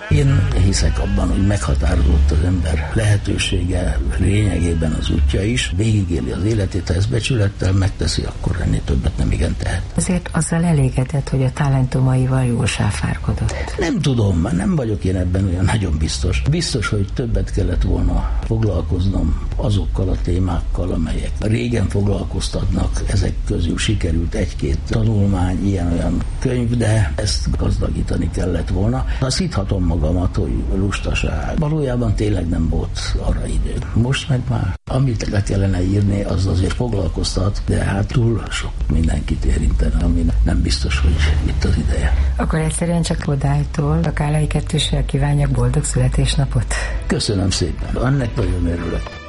Én hiszek abban, hogy meghatározott az ember lehetősége, lényegében az útja is, végigéli az életét, ha ezt becsülettel megteszi, akkor ennél többet nem igen tehet. Azért azzal elégedett, hogy a talentumaival jól sáfárkodott. Nem tudom, mert nem vagyok én ebben olyan nagyon biztos. Biztos, hogy többet kellett volna foglalkoznom azokkal a témákkal, amelyek régen foglalkoztatnak. Ezek közül sikerült egy-két tanulmány, ilyen-olyan könyv, de ezt gazdagítani kellett volna. Szíthatom magamat, hogy lustaság. Valójában tényleg nem volt arra idő. Most meg már, amit le kellene írni, az azért foglalkoztat, de hát túl sok mindenkit érintene, ami nem biztos, hogy itt az ideje. Akkor egyszerűen csak Kodálytól a Kállai Kettőssel kívánjak boldog születésnapot. Köszönöm szépen, ennek nagyon örülök.